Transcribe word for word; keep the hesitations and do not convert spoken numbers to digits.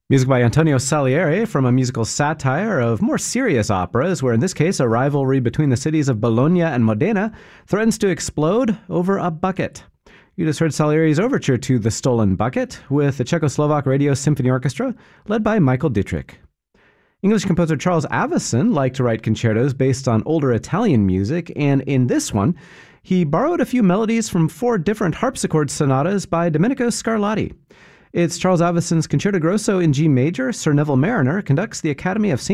Music by Antonio Salieri from a musical satire of more serious operas, where in this case a rivalry between the cities of Bologna and Modena threatens to explode over a bucket. You just heard Salieri's overture to The Stolen Bucket with the Czechoslovak Radio Symphony Orchestra, led by Michael Dietrich. English composer Charles Avison liked to write concertos based on older Italian music, and in this one, he borrowed a few melodies from four different harpsichord sonatas by Domenico Scarlatti. It's Charles Avison's Concerto Grosso in G major. Sir Neville Marriner conducts the Academy of Saint